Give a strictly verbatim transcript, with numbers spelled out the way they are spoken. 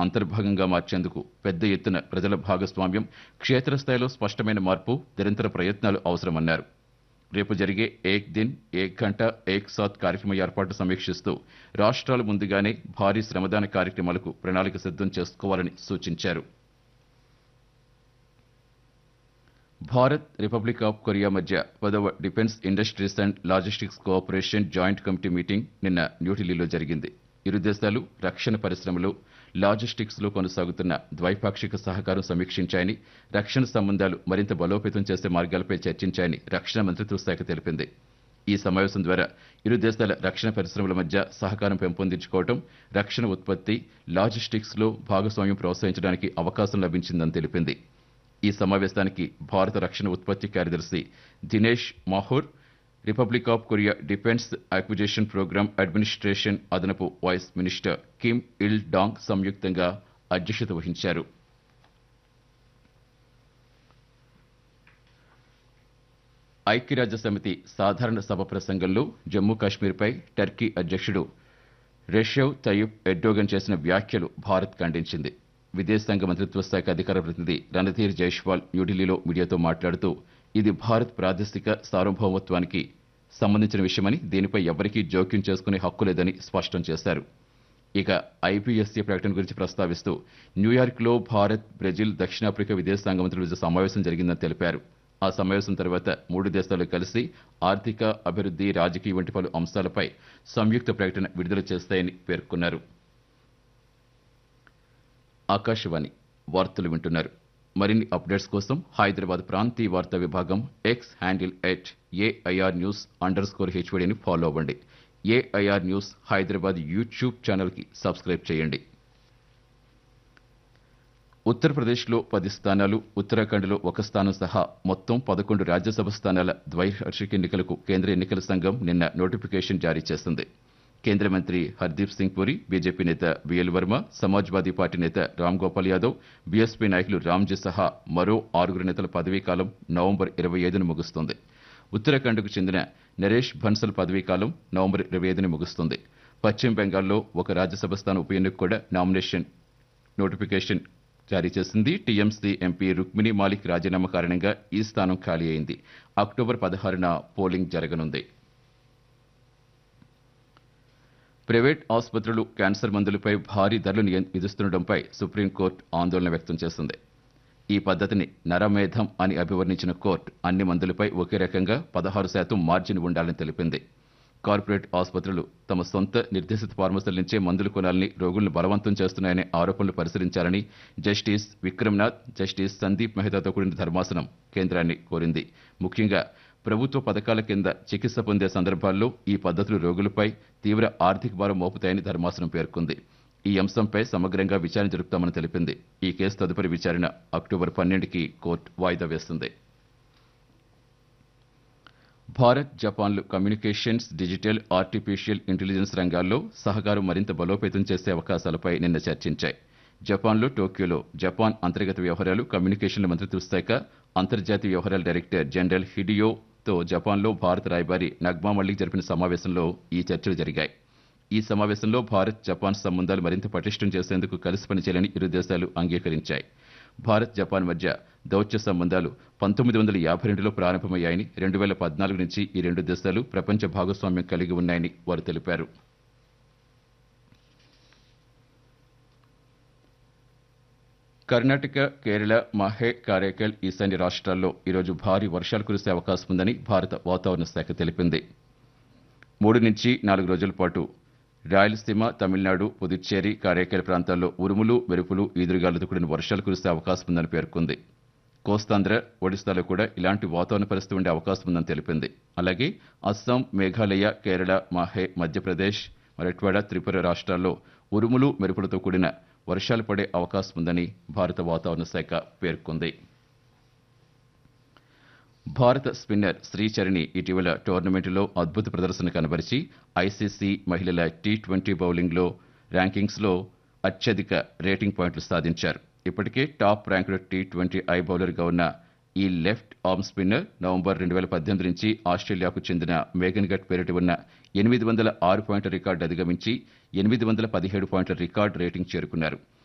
అంతర్భాగంగా మార్చేందుకు పెద్ద ఎత్తున ప్రజల భాగస్వామ్యం, క్షేత్రస్థాయిలో స్పష్టమైన మార్పు, నిరంతర ప్రయత్నాలు అవసరమన్నారు. రేపు జరిగే ఏక్ దిన్ ఏక్ గంట ఏక్ సాత్ కార్యక్రమ ఏర్పాటు సమీక్షిస్తూ రాష్ట్రాలు ముందుగానే భారీ శ్రమదాన కార్యక్రమాలకు ప్రణాళిక సిద్ధం చేసుకోవాలని సూచించారు. భారత్, రిపబ్లిక్ ఆఫ్ కొరియా మధ్య పదవ defence industries and logistics cooperation joint committee meeting నిన్న న్యూఢిల్లీలో జరిగింది. ఇరు దేశాలు రక్షణ పరిశ్రమలు, లాజిస్టిక్స్ లో కొనసాగుతున్న ద్వైపాక్షిక సహకారం సమీక్షించాయని, రక్షణ సంబంధాలు మరింత బలోపేతం చేసే మార్గాలపై చర్చించాయని రక్షణ మంత్రిత్వ శాఖ తెలిపింది. ఈ సమావేశం ద్వారా ఇరు దేశాల రక్షణ పరిశ్రమల మధ్య సహకారం పెంపొందించుకోవడం, రక్షణ ఉత్పత్తి, లాజిస్టిక్స్ లో భాగస్వామ్యం ప్రోత్సహించడానికి అవకాశం లభించిందని తెలిపింది. ఈ సమావేశానికి భారత రక్షణ ఉత్పత్తి కార్యదర్శి Dinesh Mahur, republic of Korea defence acquisition programme administration అదనపు వైస్ మినిస్టర్ కిమ్ ఇల్ డాంగ్ సంయుక్తంగా అధ్యక్షత వహించారు. ఐక్యరాజ్యసమితి సాధారణ సభ ప్రసంగంలో జమ్మూ కాశ్మీర్పై టర్కీ అధ్యక్షుడు రెషెవ్ తయ్యిప్ ఎర్డోగన్ చేసిన వ్యాఖ్యలు భారత్ ఖండించింది. విదేశాంగ మంత్రిత్వ శాఖ అధికార ప్రతినిధి రణధీర్ జైష్వాల్ న్యూఢిల్లీలో మీడియాతో మాట్లాడుతూ ఇది భారత్ ప్రాదేశిక సార్వభౌమత్వానికి సంబంధించిన విషయమని, దీనిపై ఎవరికీ జోక్యం చేసుకునే హక్కు లేదని స్పష్టం చేశారు. ఇక ఐపీఎస్సీ ప్రకటన గురించి ప్రస్తావిస్తూ న్యూయార్క్లో భారత్, బ్రెజిల్, దక్షిణాఫ్రికా విదేశాంగ మంత్రుల మధ్య సమావేశం జరిగిందని తెలిపారు. ఆ సమావేశం తర్వాత మూడు దేశాలు కలిసి ఆర్థిక అభివృద్ధి, రాజకీయ వంటి పలు అంశాలపై సంయుక్త ప్రకటన విడుదల చేస్తాయని పేర్కొన్నారు. ఆకాశవాణి వార్తలు వింటున్నారు. మరిన్ని అప్డేట్స్ కోసం హైదరాబాద్ ప్రాంతీయ వార్తా విభాగం X handle at AIR news under score హెచ్వడిని follow అవ్వండి. ఏఐఆర్ న్యూస్ హైదరాబాద్ యూట్యూబ్ ఛానల్కి సబ్స్క్రైబ్ చేయండి. ఉత్తరప్రదేశ్లో పది స్థానాలు, ఉత్తరాఖండ్లో ఒక స్థానం సహా మొత్తం పదకొండు రాజ్యసభ స్థానాల ద్వైవార్షిక ఎన్నికలకు కేంద్ర ఎన్నికల సంఘం నిన్న నోటిఫికేషన్ జారీ చేసింది. కేంద్ర మంత్రి హర్దీప్ సింగ్ పురి, బీజేపీ నేత బిఎల్ వర్మ, సమాజ్వాదీ పార్టీ నేత రామ్ గోపాల్ యాదవ్, బీఎస్పీ నాయకులు రామ్జీ సహా మరో ఆరుగురు నేతల పదవీకాలం నవంబర్ ఇరవై ఐదున ముగుస్తుంది. ఉత్తరాఖండ్కు చెందిన నరేష్ బన్సల్ పదవీకాలం నవంబర్ ఇరవై ఐదున ముగుస్తుంది. పశ్చిమ బెంగాల్లో ఒక రాజ్యసభ స్థానం ఉప ఎన్నిక కూడా నామినేషన్ నోటిఫికేషన్ జారీ చేసింది. టీఎంసీ ఎంపీ రుక్మిణి మాలిక్ రాజీనామా కారణంగా ఈ స్థానం ఖాళీ అయింది. అక్టోబర్ పదహారున పోలింగ్ జరగనుంది. ప్రైవేట్ ఆసుపత్రులు క్యాన్సర్ మందులపై భారీ ధరలు విధిస్తుండటంపై సుప్రీంకోర్టు ఆందోళన వ్యక్తం చేసింది. ఈ పద్ధతిని నరమేధం అని అభివర్ణించిన కోర్టు అన్ని మందులపై ఒకే రకంగా పదహారు శాతం మార్జిన్ ఉండాలని తెలిపింది. కార్పొరేట్ ఆసుపత్రులు తమ సొంత నిర్దేశిత ఫార్మసీల నుంచే మందులు కొనాలని రోగులను బలవంతం చేస్తున్నాయనే ఆరోపణలు పరిశీలించాలని జస్టిస్ విక్రమ్నాథ్, జస్టిస్ సందీప్ మెహతాతో కూడిన ధర్మాసనం కేంద్రాన్ని కోరింది. ముఖ్యంగా ప్రభుత్వ పథకాల కింద చికిత్స పొందే సందర్భాల్లో ఈ పద్ధతులు రోగులపై తీవ్ర ఆర్థిక భారం మోపుతాయని ధర్మాసనం పేర్కొంది. ఈ అంశంపై సమగ్రంగా విచారణ జరుపుతామని తెలిపింది. ఈ కేసు తదుపరి విచారణ అక్టోబర్ పన్నెండుకి కోర్టు వాయిదా వేస్తుంది. Bharat, జపాన్లు communications, digital, artificial intelligence రంగాల్లో సహకారం మరింత బలోపేతం చేసే అవకాశాలపై నిన్న చర్చించాయి. జపాన్లో టోక్యోలో జపాన్ అంతర్గత వ్యవహారాలు, కమ్యూనికేషన్ల మంత్రిత్వ శాఖ అంతర్జాతీయ వ్యవహారాల డైరెక్టర్ జనరల్ హిడియోతో జపాన్లో భారత రాయబారి నగ్మా మల్లిక్ జరిపిన సమావేశంలో ఈ చర్చలు జరిగాయి. ఈ సమావేశంలో భారత్, జపాన్ సంబంధాలు మరింత పటిష్టం చేసేందుకు కలిసి పనిచేయాలని ఇరు దేశాలు అంగీకరించాయి. భారత్, జపాన్ మధ్య దౌత్య సంబంధాలు పంతొమ్మిది వందల యాభై రెండులో ప్రారంభమయ్యాయని, రెండు వేల పద్నాలుగు నుంచి ఈ రెండు దేశాలు ప్రపంచ భాగస్వామ్యం కలిగి ఉన్నాయని వారు తెలిపారు. కర్ణాటక, కేరళ, మాహే, కారైకల్, ఈశాన్య రాష్ట్రాల్లో ఈరోజు భారీ వర్షాలు కురిసే అవకాశం ఉందని భారత వాతావరణ శాఖ తెలిపింది. మూడు నుంచి నాలుగు రోజుల పాటు రాయలసీమ, తమిళనాడు, పుదుచ్చేరి, కారైకల్ ప్రాంతాల్లో ఉరుములు, మెరుపులు, ఈదురుగాలులతో కూడిన వర్షాలు కురిసే అవకాశం ఉందని పేర్కొంది. కోస్తాంధ్ర, ఒడిశాలో కూడా ఇలాంటి వాతావరణ పరిస్థితి ఉండే అవకాశం ఉందని తెలిపింది. అలాగే అస్సాం, మేఘాలయ, కేరళ, మాహే, మధ్యప్రదేశ్, మరాఠ్వాడ, త్రిపుర రాష్ట్రాల్లో ఉరుములు, మెరుపులతో కూడిన వర్షాలు పడే అవకాశం ఉందని భారత వాతావరణ శాఖ పేర్కొంది. భారత స్పిన్నర్ శ్రీచరణి ఇటీవల టోర్నమెంటులో అద్భుత ప్రదర్శన కనబరిచి ఐసీసీ మహిళల టీ ట్వంటీ బౌలింగ్లో ర్యాంకింగ్స్లో అత్యధిక రేటింగ్ పాయింట్లు సాధించారు. ఇప్పటికే top ranked T twenty I బౌలర్గా ఉన్న ఈ లెఫ్ట్ ఆర్మ్ స్పిన్నర్ నవంబర్ రెండు వేల పద్దెనిమిది నుంచి ఆస్ట్రేలియాకు చెందిన మేఘన్ గట్ పేరిట ఉన్న ఎనిమిది వందల ఆరు పాయింట్ల రికార్డు అధిగమించి ఎనిమిది వందల పదిహేడు పాయింట్ల రికార్డు రేటింగ్ చేరుకున్నారు.